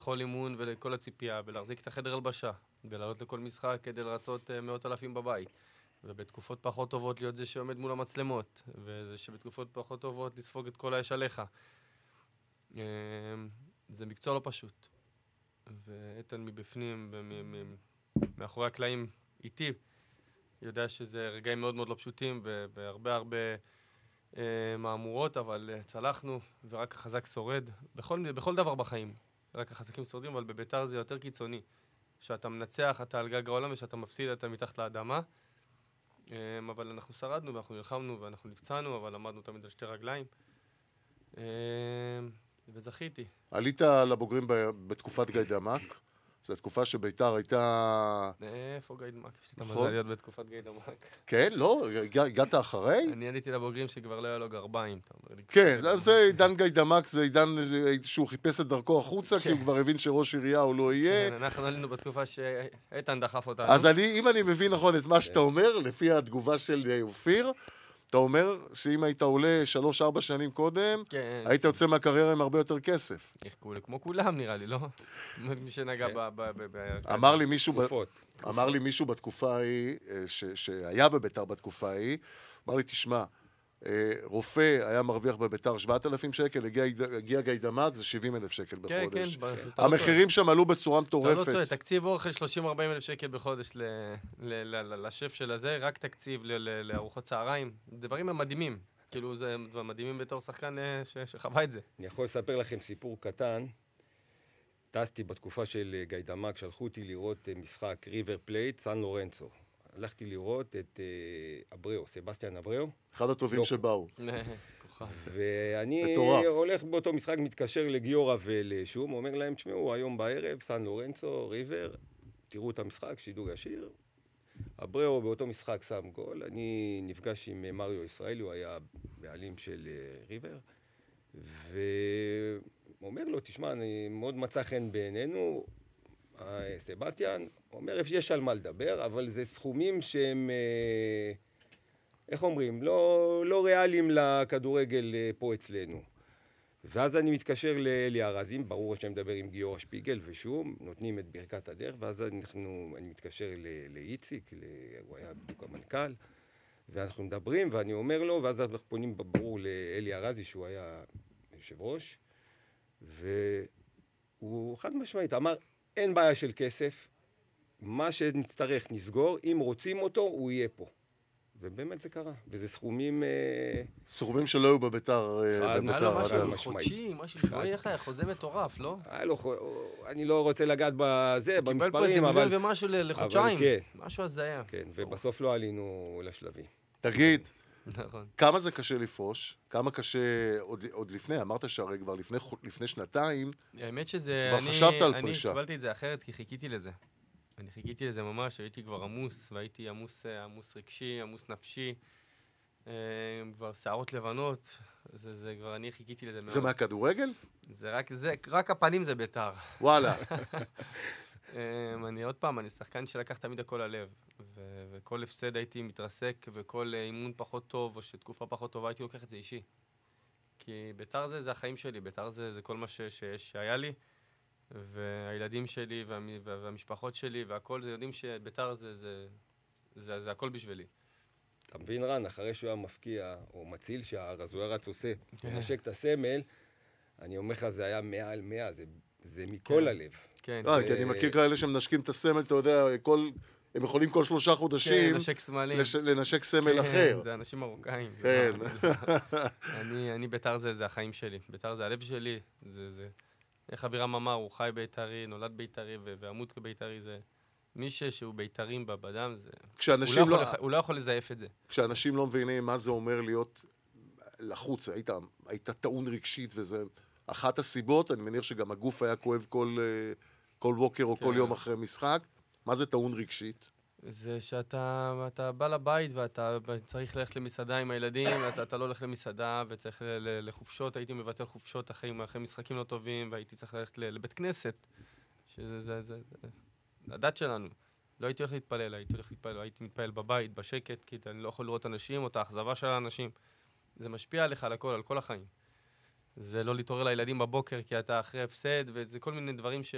לכל אימון ולכל הציפייה, ולהחזיק את החדר הלבשה, ולעלות לכל משחק כדי לרצות מאות אלפים בבית. ובתקופות פחות טובות להיות זה שעומד מול המצלמות, וזה שבתקופות פחות טובות לספוג את כל האש עליך. זה מקצוע לא פשוט. ואיתן מבפנים ומאחורי הקלעים איתי, יודע שזה רגעים מאוד מאוד לא פשוטים, והרבה מהמורות, אבל צלחנו, ורק החזק שורד. בכל דבר בחיים, רק החזקים שורדים, אבל בביתר זה יותר קיצוני. שאתה מנצח, אתה על גג העולם, ושאתה מפסיד, אתה מתחת לאדמה. אבל אנחנו שרדנו, ואנחנו נלחמנו, ואנחנו נפצענו, אבל עמדנו תמיד על שתי רגליים. וזכיתי. עלית לבוגרים בתקופת גיידמק. זו תקופה שביתר הייתה... איפה גיידמק? יש לי את המזל להיות בתקופת גיידמק. כן, לא? הגעת אחרי? אני עליתי לבוגרים שכבר לא היה לו גרביים, אתה אומר לי. כן, זה עידן גיידמק, זה עידן שהוא חיפש את דרכו החוצה, כי הוא כבר הבין שראש עירייה הוא לא יהיה. כן, אנחנו עלינו בתקופה שאיתן דחף אותנו. אז אם אני מבין נכון את מה שאתה אומר, לפי התגובה של אופיר, אתה אומר שאם היית עולה 3-4 שנים קודם, היית יוצא מהקריירה עם הרבה יותר כסף. כמו כולם נראה לי, לא? מי שנגע אמר לי מישהו בתקופה ההיא, שהיה בביתר בתקופה ההיא, אמר לי, תשמע, רופא היה מרוויח בביתר 7,000 שקל, הגיע גיידמק, זה 70,000 שקל בחודש. המחירים שם עלו בצורה מטורפת. אתה לא טועה, תקציב אוכל 30-40 אלף שקל בחודש לשף של הזה, רק תקציב לארוחות צהריים. דברים מדהימים. כאילו זה מדהימים בתור שחקן שחווה את זה. אני יכול לספר לכם סיפור קטן. טסתי בתקופה של גיידמק, שלחו אותי לראות משחק ריבר פלייט, סן לורנצו. הלכתי לראות את אבריאו, סבסטיאן אבריאו. אחד הטובים שבאו. ואני הולך באותו משחק, מתקשר לגיורא ולשום, אומר להם, תשמעו, היום בערב, סן לורנצו, ריבר, תראו את המשחק, שידור ישיר. אבריאו באותו משחק שם גול, אני נפגש עם מריו ישראלי, הוא היה בעלים של ריבר, ואומר לו, תשמע, אני מאוד מצא חן בעינינו, סבסטיאן, אומר, יש על מה לדבר, אבל זה סכומים שהם, איך אומרים, לא ריאליים לכדורגל פה אצלנו. ואז אני מתקשר לאלי ארזים, ברור שאני מדבר עם גיורא שפיגל ושום, נותנים את ברכת הדרך, ואז אני מתקשר לאיציק, הוא היה בדיוק המנכ"ל, ואנחנו מדברים, ואני אומר לו, ואז אנחנו פונים ברור לאלי ארזי, שהוא היה יושב ראש, והוא חד משמעית אמר, אין בעיה של כסף, מה שנצטרך נסגור, אם רוצים אותו, הוא יהיה פה. ובאמת זה קרה, וזה סכומים... סכומים שלא היו בביתר. משהו חודשי, משהו שבועי, איך היה חוזה מטורף, לא? אני לא רוצה לגעת בזה, במספרים, אבל... קיבל פה איזה מיליון ומשהו לחודשיים, משהו הזיה. כן, ובסוף לא עלינו לשלבים. תגיד, כמה זה קשה לפרוש? כמה קשה עוד לפני? אמרת שהרי כבר לפני שנתיים, האמת שזה... כבר חשבת על פרישה. אני קיבלתי את זה אחרת, כי חיכיתי לזה. אני חיכיתי לזה ממש, הייתי כבר עמוס, והייתי עמוס רגשי, עמוס נפשי, כבר שערות לבנות, זה כבר, אני חיכיתי לזה מאוד. זה מהכדורגל? רק הפנים זה ביתר. וואלה. אני עוד פעם, אני שחקן שלקח תמיד הכל הלב, וכל הפסד הייתי מתרסק, וכל אימון פחות טוב, או שתקופה פחות טובה, הייתי לוקח את זה אישי. כי ביתר זה החיים שלי, ביתר זה כל מה שהיה לי. והילדים שלי והמשפחות שלי והכל, זה יודעים שביתר זה הכל בשבילי. אתה מבין רן, אחרי שהוא היה מפקיע או מציל שער, אז הוא היה רץ עושה, מנשק את הסמל, אני אומר לך, זה היה מעל 100, זה מכל הלב. כן. כי אני מכיר כאלה שמנשקים את הסמל, אתה יודע, הם יכולים כל 3 חודשים לנשק סמל אחר. זה אנשים מרוקאים. כן. אני ביתר זה החיים שלי, ביתר זה הלב שלי, זה... איך אבירם אמר, הוא חי בית"רי, נולד בית"רי ועמוד כבית"רי, זה מי שהוא בית"רים בדם, הוא לא יכול לזייף את זה. כשאנשים לא מבינים מה זה אומר להיות לחוץ, היית טעון רגשית, וזה אחת הסיבות, אני מניח שגם הגוף היה כואב כל בוקר או כל יום אחרי משחק, מה זה טעון רגשית? זה שאתה בא לבית ואתה צריך ללכת למסעדה עם הילדים, אתה לא הולך למסעדה וצריך לחופשות, הייתי מבטל חופשות אחרי משחקים לא טובים, והייתי צריך ללכת לבית כנסת, שזה הדת שלנו. לא הייתי הולך להתפלל, הייתי מתפלל בבית, בשקט, כי אני לא יכול לראות אנשים או את האכזבה של האנשים. זה משפיע עליך על הכל, על כל החיים. זה לא להתעורר לילדים בבוקר כי אתה אחרי הפסד, וזה כל מיני דברים